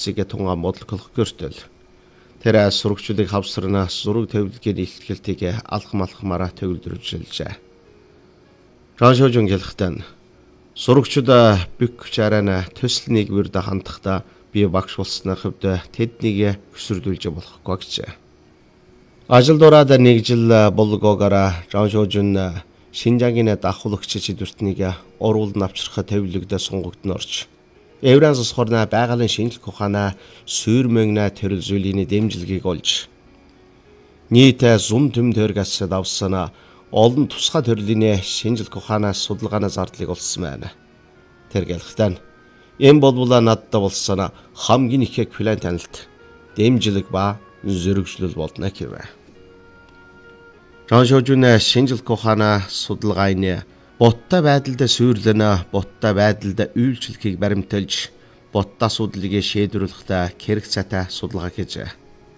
цэцэгэ тунга модлох гөртөл. Тэр сурагчдыг хавсарна зураг тавилгийн илтгэлтийг алхмалхмаараа төвлөрүүлжээ. Раншожон гэлхтэн сурагчид бүк чарана төсөл нэгвэрд хандахдаа би багш болсны хувьд тэднийг өсвөрлүүлж болохгүй гэж. Ажил дураад нэг жил болгоогоор Раншожон Шинжаагийн давхуулагч чидвэртнийг уруул навчрах тавилэгдээ сунгагдсан орч. Евранс сохорна байгалийн шинжлэх ухаанаа сүйрмэгнэ төрөлзүүлийн дэмжлэгийг олж. Нийт зун төм төргас давсана олон тусгай төрлийн шинжлэх ухаанаас судалгааны зардлыг олсон байна. Тэр гэлхтэн энэ болбола надад болсон хамгийн их клиент танилт дэмжлэг ба зөрөгжлөл болно гэвэ. Раншожон шинжлэх ухаанаа судалгааны боттой байдалд сүйрлэн боттой байдалд үйлчлэхийг баримталж боттой асуудлыг шийдвэрлэхдээ хэрэг цаатай судалгаа хийж.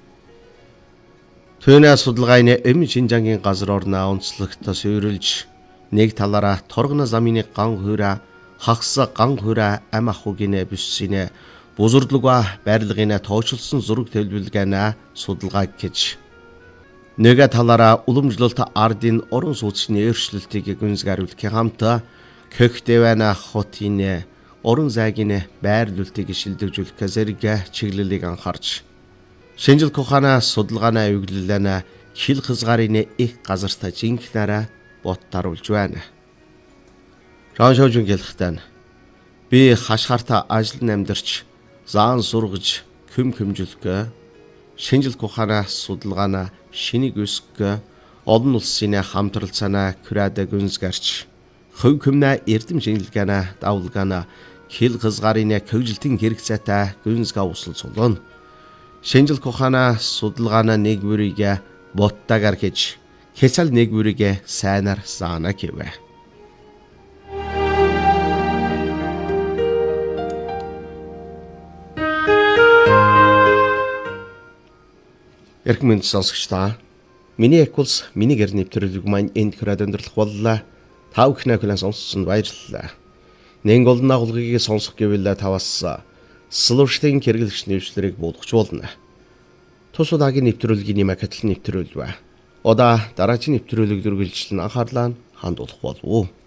Түүний судалгааны Шинжаагийн газар орноо онцлогт сүйрлж нэг талаараа торгоно замын ган хуурай хагас ган хуурай ам ахуйн бүссийн бузурдлага байрлагын тооцоолсон зураг төлөвлөгөөний судалгаа гэж. Нэг талаараа уламжлалт ардын орон сууцны өөрчлөлтийг гүнзгийруулахын хамт Көхтэвэна хотын орон зайгийн байрлуулалтыг шилжүүлэх зэрэг чиглэлийг анхаарч шинжлэх ухааны судалгааны эвлэлэн хил хязгаарын их газарт жинхнээрээ боттаруулж байна. Раншожон гэлхтэн би хашгаарта ажил намдарч заан сургаж хөмжүүлэх шинжлэх ухааны судалгааны шинийг өсгөх олон улсын хамтралцаана күрээд гүнзгэрч хөв хөмнө эрдэм шинжилгээний давлгаана хил хязгаарын хөгжилтийн хэрэг цаатай гүнзгээ усал сулгоно. Шинжлэх ухааны судалгааны нэг бүрийг боттагаар хийж хэсэл нэг бүрийг сайнаар заана гэвэ. Эрхэм сонсогчдаа миний экулс миний гэр нэвтрүүлэг маань энд хүрээд өндөрлөх боллоо. Та бүхний хүлээн сонссон баярлалаа. Нэг олон агуулгыг сонсох гэвэл таваас слуштын хэрэглэгч нэвшлэрийг буулгах болно. Тус удаагийн нэвтрүүлгийн макетл нэвтрүүлвэ. Удаа дараагийн нэвтрүүлэг дүргэлжлэн анхаарлаа хандуулах болов уу?